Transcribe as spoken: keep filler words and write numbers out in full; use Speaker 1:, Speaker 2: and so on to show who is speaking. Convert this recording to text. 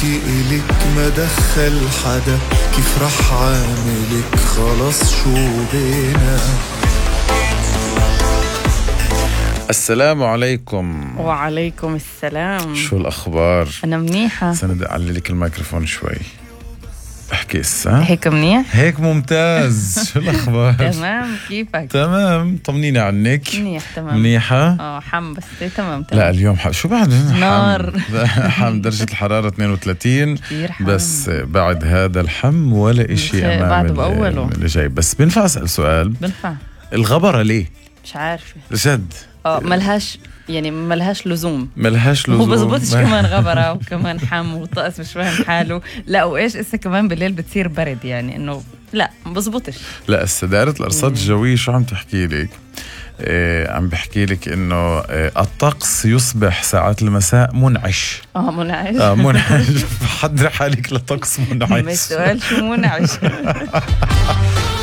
Speaker 1: بحكي إلك ما دخل حدا، كيف رح عاملك خلاص شو بينا.
Speaker 2: السلام عليكم.
Speaker 3: وعليكم السلام.
Speaker 2: شو الأخبار؟
Speaker 3: أنا منيحة.
Speaker 2: سند أعلي لك الميكروفون شوي. احكي اسا
Speaker 3: هيك منيح؟
Speaker 2: هيك ممتاز. شو الأخبار؟
Speaker 3: تمام، كيفك؟
Speaker 2: تمام، طمنيني عنك.
Speaker 3: منيح تمام.
Speaker 2: منيحة؟
Speaker 3: اه حم بس تمام تمام.
Speaker 2: لا اليوم حم. شو بعد؟
Speaker 3: نار.
Speaker 2: حم. حم درجة الحرارة اثنين وثلاثين
Speaker 3: حم.
Speaker 2: بس بعد هذا الحم ولا إشي أمام
Speaker 3: بعد بأوله
Speaker 2: اللي جاي. بس بنفع أسأل سؤال؟
Speaker 3: بنفع.
Speaker 2: الغبرة ليه؟
Speaker 3: مش عارفة
Speaker 2: جد
Speaker 3: اه ملهاش يعني ملهاش لزوم.
Speaker 2: ملهاش لزوم.
Speaker 3: هو بزبطش كمان غبرة وكمان حم والطقس مش فاهم حاله. لا وإيش إسا كمان بالليل بتصير برد، يعني إنه لا بزبطش.
Speaker 2: لا السدارة الأرصاد الجوية شو عم تحكي لك؟ إيه عم بحكي لك إنه إيه الطقس يصبح ساعات المساء منعش.
Speaker 3: اه منعش.
Speaker 2: اه منعش. حضر حالك لطقس منعش.
Speaker 3: مش سؤال شو منعش.